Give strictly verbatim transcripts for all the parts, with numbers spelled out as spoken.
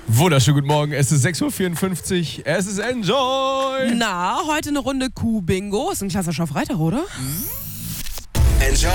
Wunderschönen guten Morgen, es ist sechs Uhr vierundfünfzig, es ist Enjoy! Na, heute eine Runde Kuh-Bingo. Ist ein klassischer Freitag, oder? Enjoy!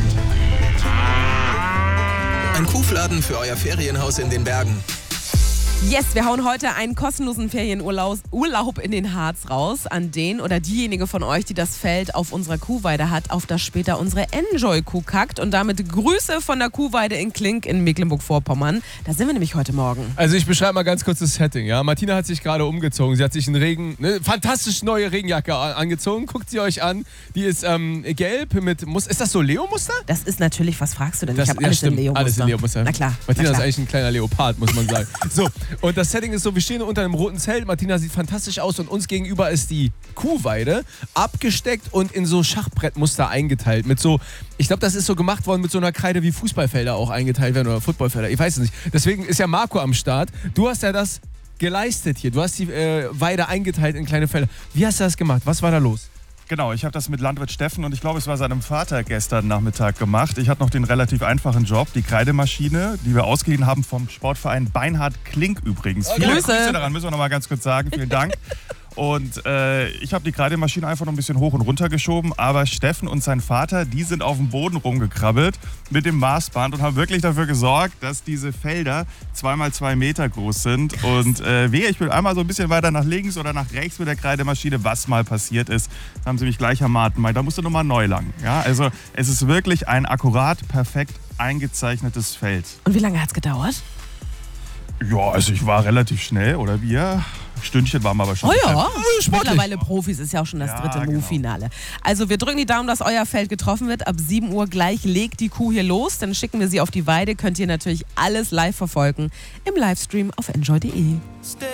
Ein Kuhfladen für euer Ferienhaus in den Bergen. Yes, wir hauen heute einen kostenlosen Ferienurlaub Urlaub in den Harz raus an den oder diejenige von euch, die das Feld auf unserer Kuhweide hat, auf das später unsere Enjoy-Kuh kackt. Und damit Grüße von der Kuhweide in Klink in Mecklenburg-Vorpommern. Da sind wir nämlich heute Morgen. Also ich beschreibe mal ganz kurz das Setting. Ja? Martina hat sich gerade umgezogen. Sie hat sich einen Regen, eine fantastisch neue Regenjacke angezogen. Guckt sie euch an. Die ist ähm, gelb mit Muster. Ist das so Leo-Muster? Das ist natürlich, was fragst du denn? Das, ich habe ja, alles stimmt, in Leo-Muster. Alles in Leo-Muster. Na klar. Martina na klar. ist eigentlich ein kleiner Leopard, muss man sagen. So, und das Setting ist so, wir stehen unter einem roten Zelt. Martina sieht fantastisch aus und uns gegenüber ist die Kuhweide abgesteckt und in so Schachbrettmuster eingeteilt. Mit so, ich glaube, das ist so gemacht worden mit so einer Kreide, wie Fußballfelder auch eingeteilt werden oder Footballfelder. Ich weiß es nicht. Deswegen ist ja Marco am Start. Du hast ja das geleistet hier. Du hast die äh, Weide eingeteilt in kleine Felder. Wie hast du das gemacht? Was war da los? Genau, ich habe das mit Landwirt Steffen und ich glaube, es war seinem Vater gestern Nachmittag gemacht. Ich hatte noch den relativ einfachen Job, die Kreidemaschine, die wir ausgeliehen haben vom Sportverein Beinhard Klink übrigens. Okay. Viele Grüße. Grüße daran, müssen wir noch mal ganz kurz sagen. Vielen Dank. Und äh, ich habe die Kreidemaschine einfach noch ein bisschen hoch und runter geschoben, aber Steffen und sein Vater, die sind auf dem Boden rumgekrabbelt mit dem Maßband und haben wirklich dafür gesorgt, dass diese Felder zweimal zwei Meter groß sind. Und äh, wehe, ich bin einmal so ein bisschen weiter nach links oder nach rechts mit der Kreidemaschine, was mal passiert ist. Da haben sie mich gleichermaßen gemeint, da musst du nochmal neu lang. Ja, also es ist wirklich ein akkurat, perfekt eingezeichnetes Feld. Und wie lange hat es gedauert? Ja, also ich war relativ schnell, oder wir? Stündchen waren wir aber schon. Oh ja, Sportlich. mittlerweile Profis, ist ja auch schon das Ja, dritte genau. Move-Finale. Also wir drücken die Daumen, dass euer Feld getroffen wird. Ab sieben Uhr gleich legt die Kuh hier los. Dann schicken wir sie auf die Weide. Könnt ihr natürlich alles live verfolgen im Livestream auf enjoy punkt de.